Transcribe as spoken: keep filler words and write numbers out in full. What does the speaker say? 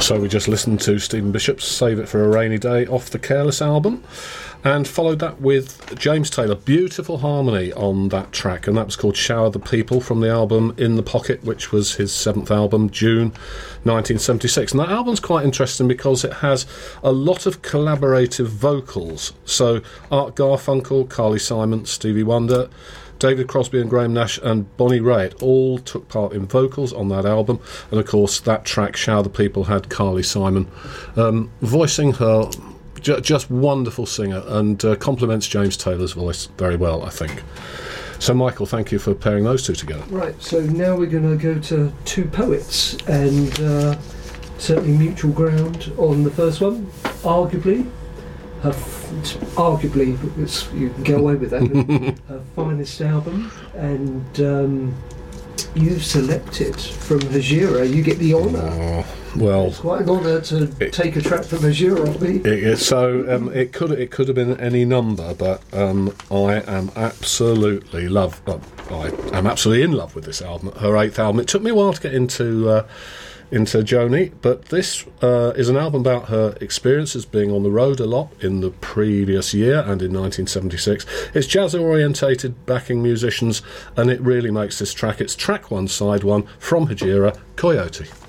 So we just listened to Stephen Bishop's Save It for a Rainy Day off the Careless album, and followed that with James Taylor. Beautiful harmony on that track, and that was called Shower the People, from the album In the Pocket, which was his seventh album, June nineteen seventy-six. And that album's quite interesting because it has a lot of collaborative vocals. So Art Garfunkel, Carly Simon, Stevie Wonder, David Crosby and Graham Nash and Bonnie Raitt all took part in vocals on that album. And of course that track, Shower the People, had Carly Simon um, voicing her. J- just wonderful singer, and uh, complements James Taylor's voice very well, I think. So Michael, thank you for pairing those two together. Right, so now we're going to go to two poets, and uh, certainly mutual ground on the first one. Arguably her f- arguably it's, you can get away with that, her finest album, and um, you've selected from Hejira. You get the honour. Oh, well, it's quite an honour to it, take a track from Hejira off me. It, it, so um, it could it could have been any number, but um, I am absolutely love. Uh, I am absolutely in love with this album. Her eighth album. It took me a while to get into. Uh, into Joni, but this uh, is an album about her experiences being on the road a lot in the previous year and in nineteen seventy-six. It's jazz-orientated, backing musicians, and it really makes this track. It's track one, side one, from Hejira, Coyote.